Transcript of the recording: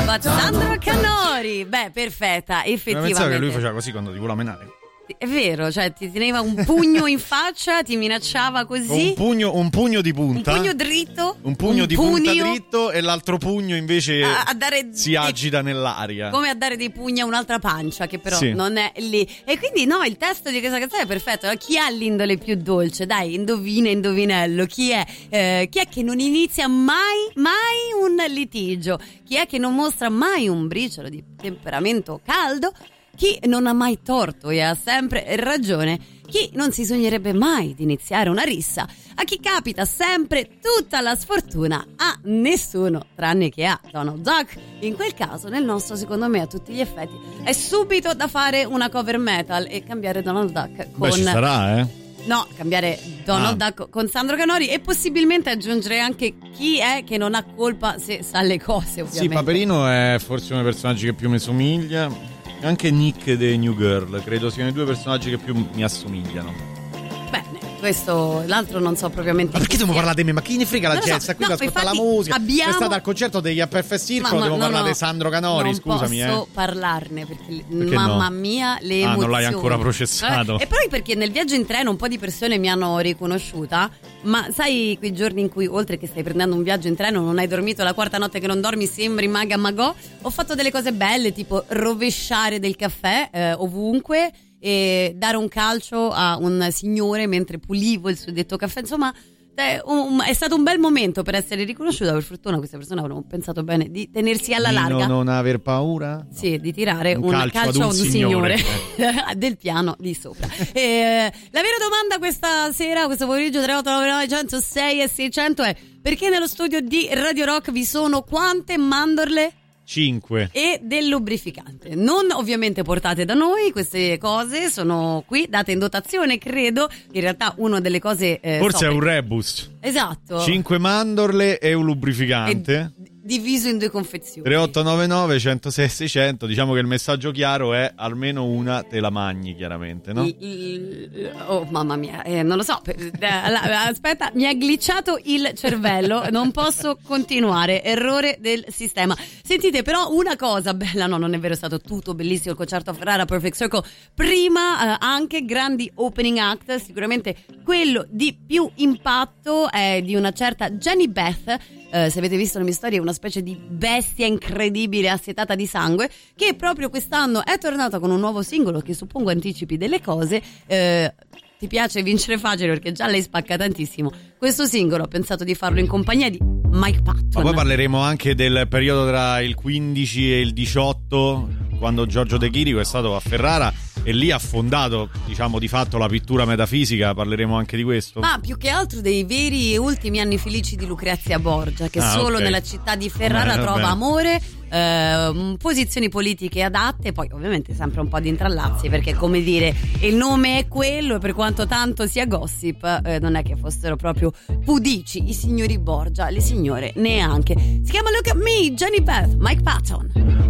Sandro Canori. Beh, perfetta, effettivamente. Pensavo che lui faceva così quando ti voleva menare. È vero, cioè ti teneva un pugno in faccia, ti minacciava così. Un pugno di punta. Un pugno dritto. Un pugno di punta dritto e l'altro pugno invece si agita nell'aria. Come a dare dei pugni a un'altra pancia che però non è lì. E quindi no, il testo di questa canzone è perfetto. Chi ha l'indole più dolce? Dai, indovinello. Chi è che non inizia mai un litigio? Chi è che non mostra mai un briciolo di temperamento caldo? Chi non ha mai torto e ha sempre ragione, chi non si sognerebbe mai di iniziare una rissa, a chi capita sempre tutta la sfortuna, a nessuno tranne che a Donald Duck. In quel caso, nel nostro, secondo me, a tutti gli effetti, è subito da fare una cover metal e cambiare Donald Duck con... Beh, ci sarà, No, cambiare Donald Duck con Sandro Canori e possibilmente aggiungere anche chi è che non ha colpa se sa le cose, ovviamente. Sì, Paperino è forse uno dei personaggi che più mi somiglia. Anche Nick dei New Girl, credo siano i due personaggi che più mi assomigliano. Bene, questo, l'altro non so propriamente. Ma perché dobbiamo parlare di me? Ma chi ne frega la gente? Sta qui ad ascoltare la musica. È stata al concerto degli Perfect Circle, devo parlare di Sandro Canori, scusami. Non posso parlarne perché mamma mia, le emozioni. Non l'hai ancora processato. E poi perché nel viaggio in treno un po' di persone mi hanno riconosciuta, ma sai quei giorni in cui oltre che stai prendendo un viaggio in treno non hai dormito, la quarta notte che non dormi sembri maga magò. Ho fatto delle cose belle tipo rovesciare del caffè ovunque e dare un calcio a un signore mentre pulivo il suddetto caffè. Insomma, è stato un bel momento per essere riconosciuta. Per fortuna queste persone avevano pensato bene di tenersi alla larga. Non aver paura? Sì, di tirare un calcio a un signore del piano di sopra. La vera domanda questa sera, questo pomeriggio 3899 106 e 600 è: perché nello studio di Radio Rock vi sono quante mandorle? 5 e del lubrificante. Non ovviamente portate da noi, queste cose sono qui date in dotazione, credo. In realtà una delle cose forse è un rebus. Esatto. 5 mandorle e un lubrificante diviso in 2 confezioni. 3899 106 600. Diciamo che il messaggio chiaro è: almeno una te la mangi, chiaramente, no? Oh mamma mia, non lo so. Aspetta, mi ha glitchato il cervello, non posso continuare, errore del sistema. Sentite, però una cosa bella, no, non è vero, è stato tutto bellissimo il concerto a Ferrara, Perfect Circle. Prima anche grandi opening act, sicuramente quello di più impatto è di una certa Jenny Beth. Se avete visto le mie storie, è una specie di bestia incredibile assetata di sangue, che proprio quest'anno è tornata con un nuovo singolo che suppongo anticipi delle cose. Ti piace vincere facile perché già lei spacca tantissimo. Questo singolo ho pensato di farlo in compagnia di Mike Patton. Ma poi parleremo anche del periodo tra il 15 e il 18, quando Giorgio De Chirico è stato a Ferrara e lì ha fondato, diciamo, di fatto la pittura metafisica. Parleremo anche di questo. Ma più che altro dei veri e ultimi anni felici di Lucrezia Borgia, che solo nella città di Ferrara trova amore, posizioni politiche adatte, poi ovviamente sempre un po' di intrallazzi, perché come dire, il nome è quello e per quanto tanto sia gossip, non è che fossero proprio pudici i signori Borgia, le signore neanche. Si chiama Look at Me, Jenny Beth, Mike Patton.